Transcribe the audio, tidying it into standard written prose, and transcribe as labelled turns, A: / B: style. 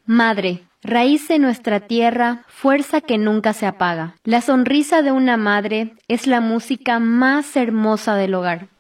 A: Madre, raíz de nuestra tierra, fuerza que nunca se apaga. La sonrisa de una madre es la música más hermosa del hogar.